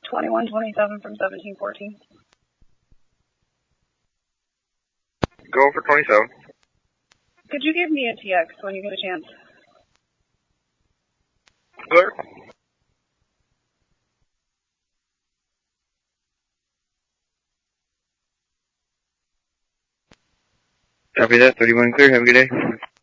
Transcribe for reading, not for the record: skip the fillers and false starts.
2127 from 1714. Go for 27. Could you give me a TX when you get a chance? Clear. Copy that. 31 clear. Have a good day.